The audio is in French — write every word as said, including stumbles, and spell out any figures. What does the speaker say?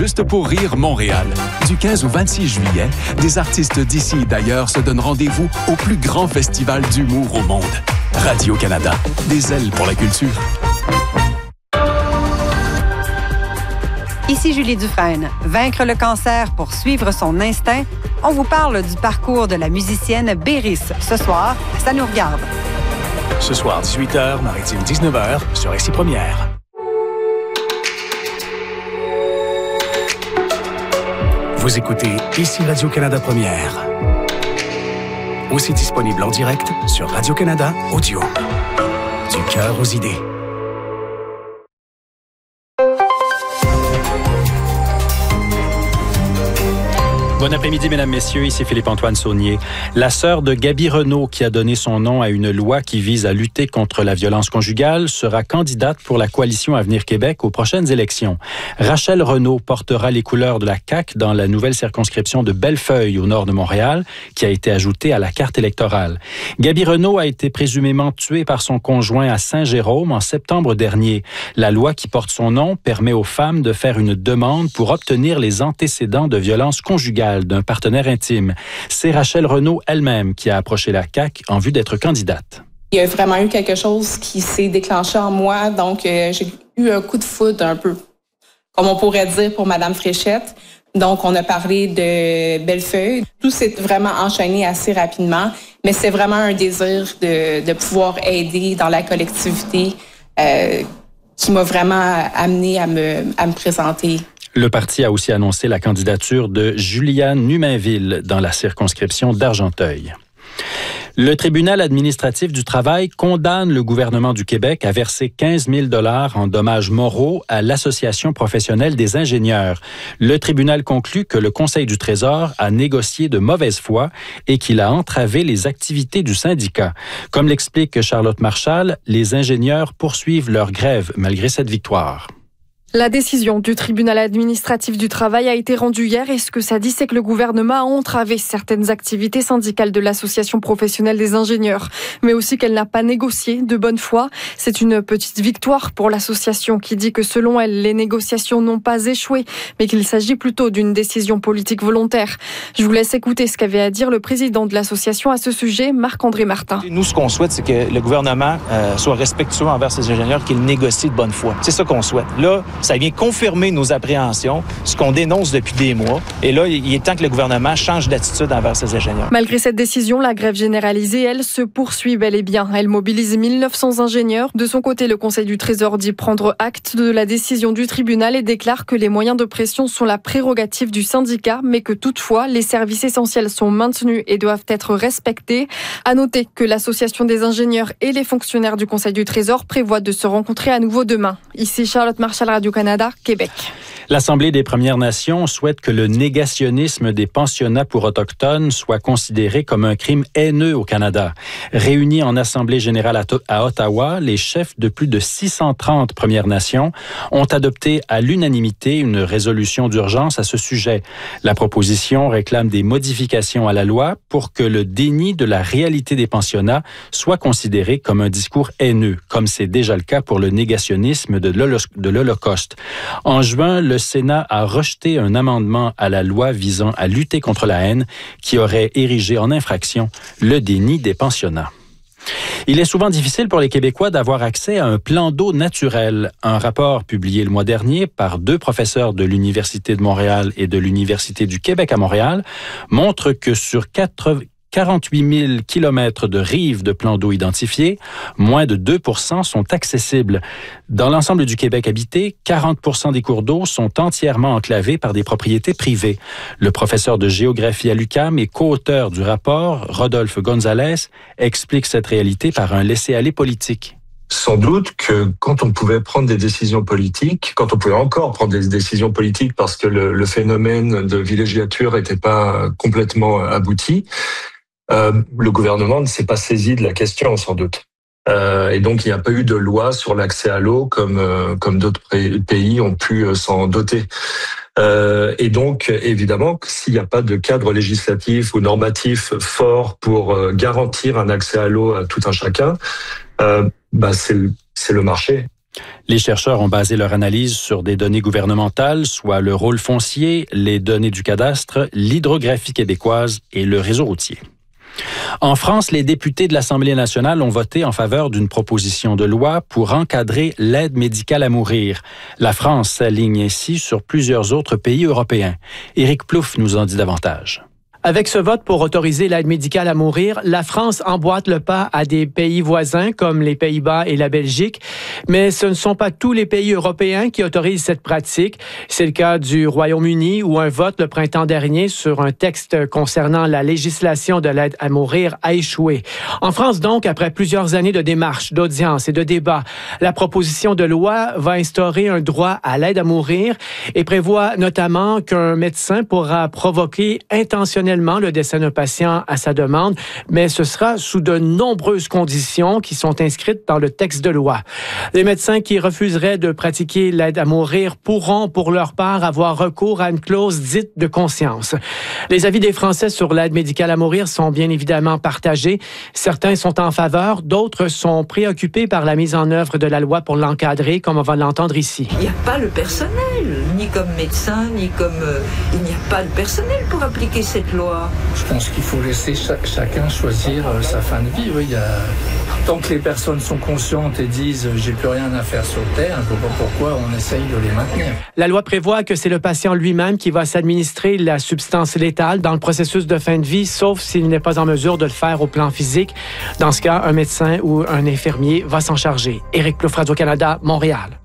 Juste pour rire Montréal. Du quinze au vingt-six juillet, des artistes d'ici et d'ailleurs se donnent rendez-vous au plus grand festival d'humour au monde. Radio-Canada, des ailes pour la culture. Ici Julie Dufresne. Vaincre le cancer pour suivre son instinct. On vous parle du parcours de la musicienne Béris. Ce soir, ça nous regarde. Ce soir, dix-huit heures, Maritime dix-neuf heures, sur Ici Première. Vous écoutez Ici Radio-Canada Première. Aussi disponible en direct sur Radio-Canada Audio. Du cœur aux idées. Bon après-midi, mesdames, messieurs. Ici Philippe-Antoine Saunier. La sœur de Gaby Renault, qui a donné son nom à une loi qui vise à lutter contre la violence conjugale, sera candidate pour la coalition Avenir Québec aux prochaines élections. Rachel Renault portera les couleurs de la C A Q dans la nouvelle circonscription de Bellefeuille, au nord de Montréal, qui a été ajoutée à la carte électorale. Gaby Renault a été présumément tuée par son conjoint à Saint-Jérôme en septembre dernier. La loi qui porte son nom permet aux femmes de faire une demande pour obtenir les antécédents de violence conjugale d'un partenaire intime. C'est Rachel Renault elle-même qui a approché la C A Q en vue d'être candidate. Il y a vraiment eu quelque chose qui s'est déclenché en moi, donc euh, j'ai eu un coup de foudre un peu, comme on pourrait dire pour Madame Fréchette. Donc, on a parlé de Bellefeuille. Tout s'est vraiment enchaîné assez rapidement, mais c'est vraiment un désir de, de pouvoir aider dans la collectivité euh, qui m'a vraiment amené à me, à me présenter. Le parti a aussi annoncé la candidature de Juliane Numainville dans la circonscription d'Argenteuil. Le tribunal administratif du travail condamne le gouvernement du Québec à verser quinze mille dollars en dommages moraux à l'Association professionnelle des ingénieurs. Le tribunal conclut que le Conseil du Trésor a négocié de mauvaise foi et qu'il a entravé les activités du syndicat. Comme l'explique Charlotte Marchal, les ingénieurs poursuivent leur grève malgré cette victoire. La décision du tribunal administratif du travail a été rendue hier et ce que ça dit, c'est que le gouvernement a entravé certaines activités syndicales de l'association professionnelle des ingénieurs, mais aussi qu'elle n'a pas négocié de bonne foi. C'est une petite victoire pour l'association qui dit que selon elle, les négociations n'ont pas échoué, mais qu'il s'agit plutôt d'une décision politique volontaire. Je vous laisse écouter ce qu'avait à dire le président de l'association à ce sujet, Marc-André Martin. Nous, ce qu'on souhaite, c'est que le gouvernement euh, soit respectueux envers ses ingénieurs, qu'il négocie de bonne foi. C'est ça qu'on souhaite. Là, ça vient confirmer nos appréhensions, ce qu'on dénonce depuis des mois. Et là, il est temps que le gouvernement change d'attitude envers ses ingénieurs. Malgré cette décision, la grève généralisée, elle, se poursuit bel et bien. Elle mobilise mille neuf cents ingénieurs. De son côté, le Conseil du Trésor dit prendre acte de la décision du tribunal et déclare que les moyens de pression sont la prérogative du syndicat, mais que toutefois, les services essentiels sont maintenus et doivent être respectés. À noter que l'Association des ingénieurs et les fonctionnaires du Conseil du Trésor prévoient de se rencontrer à nouveau demain. Ici Charlotte Marchal, Radio-Canada, Québec. L'Assemblée des Premières Nations souhaite que le négationnisme des pensionnats pour Autochtones soit considéré comme un crime haineux au Canada. Réunis en Assemblée générale à, à Ottawa, les chefs de plus de six cent trente Premières Nations ont adopté à l'unanimité une résolution d'urgence à ce sujet. La proposition réclame des modifications à la loi pour que le déni de la réalité des pensionnats soit considéré comme un discours haineux, comme c'est déjà le cas pour le négationnisme de l'Holocauste. En juin, le Sénat a rejeté un amendement à la loi visant à lutter contre la haine qui aurait érigé en infraction le déni des pensionnats. Il est souvent difficile pour les Québécois d'avoir accès à un plan d'eau naturel. Un rapport publié le mois dernier par deux professeurs de l'Université de Montréal et de l'Université du Québec à Montréal montre que sur quarante-huit mille kilomètres de rives de plans d'eau identifiés, moins de deux pour cent sont accessibles. Dans l'ensemble du Québec habité, quarante pour cent des cours d'eau sont entièrement enclavés par des propriétés privées. Le professeur de géographie à l'U Q A M et co-auteur du rapport, Rodolphe Gonzalez, explique cette réalité par un laisser-aller politique. Sans doute que quand on pouvait prendre des décisions politiques, quand on pouvait encore prendre des décisions politiques parce que le, le phénomène de villégiature n'était pas complètement abouti, Euh, le gouvernement ne s'est pas saisi de la question, sans doute. Euh, et donc, il n'y a pas eu de loi sur l'accès à l'eau comme euh, comme d'autres pays ont pu euh, s'en doter. Euh, et donc, évidemment, s'il n'y a pas de cadre législatif ou normatif fort pour euh, garantir un accès à l'eau à tout un chacun, euh, bah c'est c'est le marché. Les chercheurs ont basé leur analyse sur des données gouvernementales, soit le rôle foncier, les données du cadastre, l'hydrographie québécoise et le réseau routier. En France, les députés de l'Assemblée nationale ont voté en faveur d'une proposition de loi pour encadrer l'aide médicale à mourir. La France s'aligne ainsi sur plusieurs autres pays européens. Éric Plouffe nous en dit davantage. Avec ce vote pour autoriser l'aide médicale à mourir, la France emboîte le pas à des pays voisins comme les Pays-Bas et la Belgique. Mais ce ne sont pas tous les pays européens qui autorisent cette pratique. C'est le cas du Royaume-Uni où un vote le printemps dernier sur un texte concernant la législation de l'aide à mourir a échoué. En France donc, après plusieurs années de démarches, d'audiences et de débats, la proposition de loi va instaurer un droit à l'aide à mourir et prévoit notamment qu'un médecin pourra provoquer intentionnellement le décès d'un patient à sa demande, mais ce sera sous de nombreuses conditions qui sont inscrites dans le texte de loi. Les médecins qui refuseraient de pratiquer l'aide à mourir pourront, pour leur part, avoir recours à une clause dite de conscience. Les avis des Français sur l'aide médicale à mourir sont bien évidemment partagés. Certains sont en faveur, d'autres sont préoccupés par la mise en œuvre de la loi pour l'encadrer, comme on va l'entendre ici. Il n'y a pas le personnel, ni comme médecin, ni comme... Euh, il n'y a pas de personnel pour appliquer cette loi. Je pense qu'il faut laisser chaque, chacun choisir euh, sa fin de vie. Oui, il y a... Tant que les personnes sont conscientes et disent « j'ai plus rien à faire sur Terre », je ne vois pas pourquoi on essaye de les maintenir. La loi prévoit que c'est le patient lui-même qui va s'administrer la substance létale dans le processus de fin de vie, sauf s'il n'est pas en mesure de le faire au plan physique. Dans ce cas, un médecin ou un infirmier va s'en charger. Éric Plouffe, Radio-Canada, Montréal.